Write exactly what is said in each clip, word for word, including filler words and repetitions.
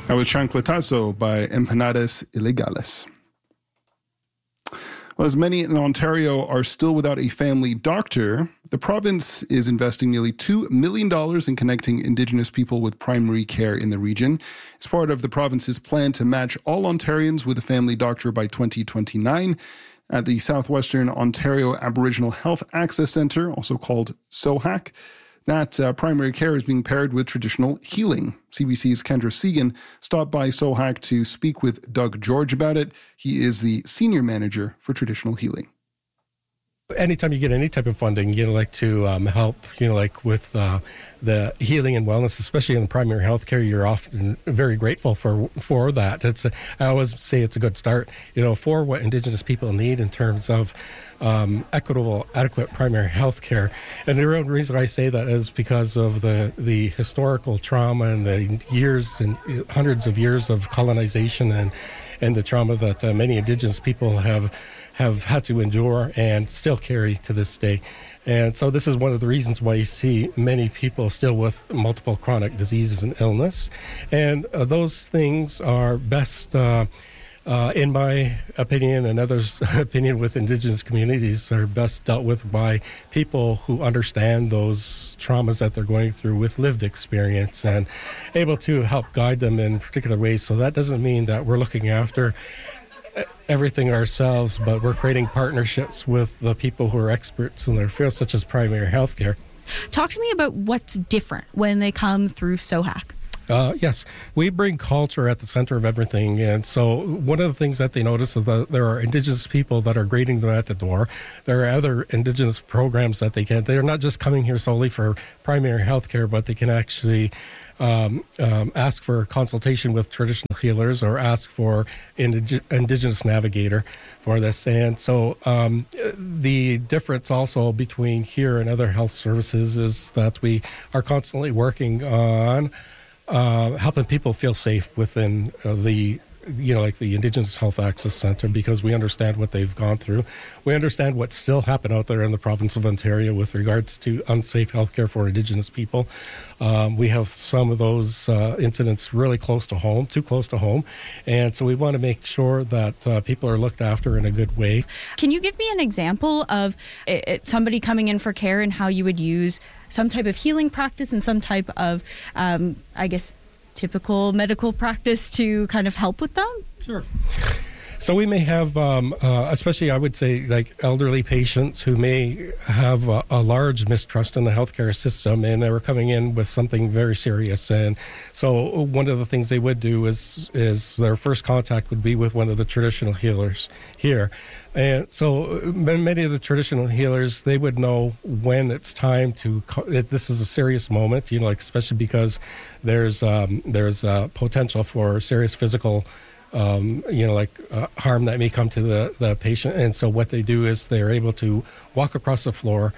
That was Chancletazo by Empanadas Ilegales. Well, as many in Ontario are still without a family doctor, the province is investing nearly two million dollars in connecting Indigenous people with primary care in the region. It's part of the province's plan to match all Ontarians with a family doctor by twenty twenty-nine. At the Southwestern Ontario Aboriginal Health Access Centre, also called SOHAC, that uh, primary care is being paired with traditional healing. C B C's Kendra Segan stopped by SOHAC to speak with Doug George about it. He is the senior manager for traditional healing. Anytime you get any type of funding, you know, like to um, help, you know, like with uh, the healing and wellness, especially in primary healthcare, you're often very grateful for for that. It's a, I always say it's a good start, you know, for what Indigenous people need in terms of um, equitable, adequate primary healthcare. And the real reason I say that is because of the the historical trauma and the years and hundreds of years of colonization and and the trauma that uh, many Indigenous people have have had to endure and still carry to this day. And so this is one of the reasons why you see many people still with multiple chronic diseases and illness. And uh, those things are best, uh, uh, in my opinion and others' opinion with Indigenous communities, are best dealt with by people who understand those traumas that they're going through with lived experience and able to help guide them in particular ways. So that doesn't mean that we're looking after everything ourselves, but we're creating partnerships with the people who are experts in their field, such as primary healthcare. Talk to me about what's different when they come through SOHAC. Uh, yes, we bring culture at the center of everything. And so one of the things that they notice is that there are Indigenous people that are greeting them at the door. There are other Indigenous programs that they can. They're not just coming here solely for primary health care, but they can actually um, um, ask for consultation with traditional healers or ask for indig- Indigenous navigator for this. And so um, the difference also between here and other health services is that we are constantly working on Uh, helping people feel safe within uh, the, you know, like the Indigenous Health Access Centre, because we understand what they've gone through. We understand what's still happening out there in the province of Ontario with regards to unsafe healthcare for Indigenous people. Um, we have some of those uh, incidents really close to home, too close to home. And so we want to make sure that uh, people are looked after in a good way. Can you give me an example of it, it, somebody coming in for care and how you would use some type of healing practice and some type of, um, I guess, typical medical practice to kind of help with them? Sure. So we may have, um, uh, especially I would say, like elderly patients who may have a, a large mistrust in the healthcare system, and they were coming in with something very serious. And so one of the things they would do is is their first contact would be with one of the traditional healers here. And so many of the traditional healers, they would know when it's time to, this is a serious moment, you know, like especially because there's um, there's uh, potential for serious physical Um, you know, like uh, harm that may come to the, the patient. And so what they do is they're able to walk across the floor,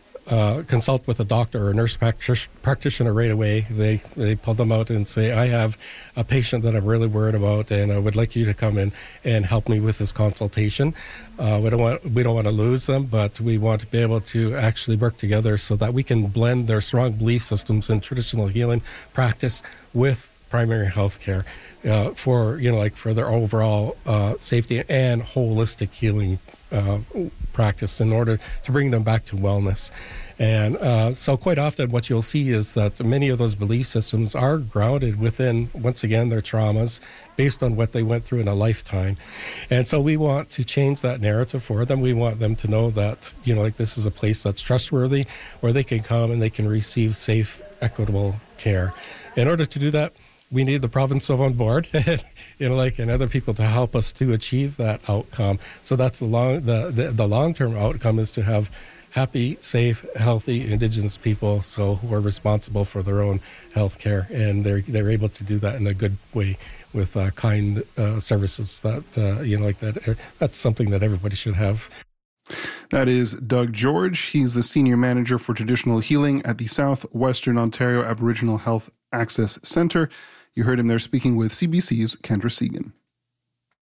uh, consult with a doctor or a nurse practic- practitioner right away. They they pull them out and say, I have a patient that I'm really worried about, and I would like you to come in and help me with this consultation. Uh, we don't want we don't want to lose them, but we want to be able to actually work together so that we can blend their strong belief systems in traditional healing practice with primary health care uh, for, you know, like for their overall uh, safety and holistic healing uh, practice in order to bring them back to wellness. And uh, so quite often what you'll see is that many of those belief systems are grounded within, once again, their traumas based on what they went through in a lifetime. And so we want to change that narrative for them. We want them to know that, you know, like this is a place that's trustworthy, where they can come and they can receive safe, equitable care. In order to do that, we need the province of on board, you know, like, and other people to help us to achieve that outcome. So that's the long, the, the, the long-term outcome is to have happy, safe, healthy Indigenous people, so who are responsible for their own health care, and they're they're able to do that in a good way with uh, kind uh, services that uh, you know, like that. Uh, that's something that everybody should have. That is Doug George. He's the senior manager for traditional healing at the Southwestern Ontario Aboriginal Health Access Centre. You heard him there speaking with C B C's Kendra Segan.